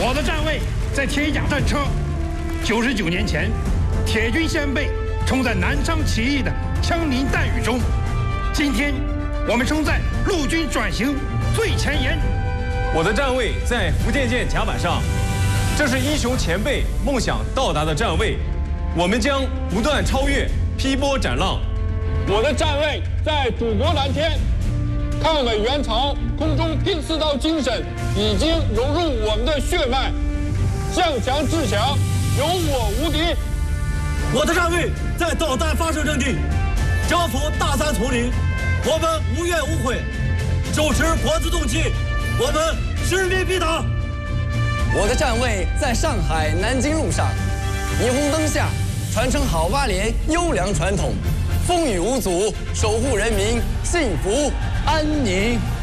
我的站位在铁甲战车。99年前，铁军先辈冲在南昌起义的枪林弹雨中，今天我们冲在陆军转型最前沿。 我的站位在福建舰甲板上，这是英雄前辈梦想到达的站位，我们将不断超越，劈波斩浪。 我的站位在祖国蓝天，抗美援朝、空中拼刺刀精神已经融入我们的血脉，向强制强，有我无敌。 我的站位在导弹发射阵地，征服大山丛林，我们无怨无悔，手持国字动气，我们使命必达。 我的站位在上海南京路上，霓虹灯下传承好八连优良传统，风雨无阻，守护人民幸福安宁。